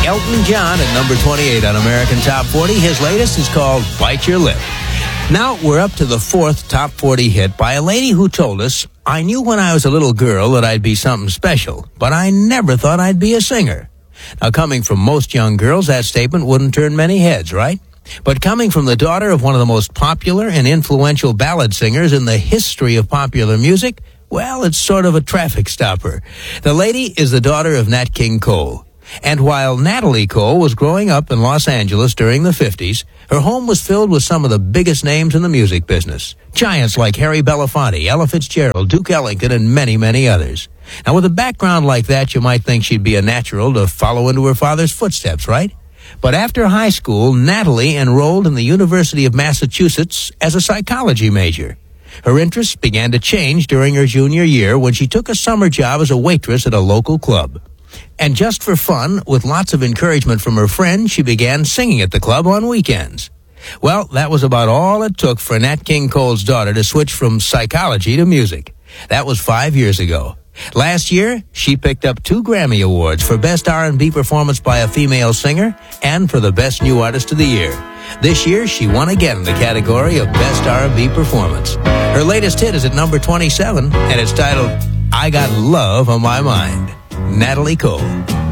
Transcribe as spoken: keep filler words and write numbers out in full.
Elton John at number twenty-eight on American Top forty. His latest is called Bite Your Lip. Now we're up to the fourth Top forty hit by a lady who told us, I knew when I was a little girl that I'd be something special, but I never thought I'd be a singer. Now, coming from most young girls, that statement wouldn't turn many heads, right? But coming from the daughter of one of the most popular and influential ballad singers in the history of popular music, well, it's sort of a traffic stopper. The lady is the daughter of Nat King Cole. And while Natalie Cole was growing up in Los Angeles during the fifties, her home was filled with some of the biggest names in the music business. Giants like Harry Belafonte, Ella Fitzgerald, Duke Ellington, and many, many others. Now, with a background like that, you might think she'd be a natural to follow into her father's footsteps, right? But after high school, Natalie enrolled in the University of Massachusetts as a psychology major. Her interests began to change during her junior year when she took a summer job as a waitress at a local club. And just for fun, with lots of encouragement from her friends, she began singing at the club on weekends. Well, that was about all it took for Nat King Cole's daughter to switch from psychology to music. That was five years ago. Last year, she picked up two Grammy Awards for Best R and B Performance by a Female Singer and for the Best New Artist of the Year. This year, she won again in the category of Best R and B Performance. Her latest hit is at number twenty-seven, and it's titled, I Got Love on My Mind. Natalie Cole.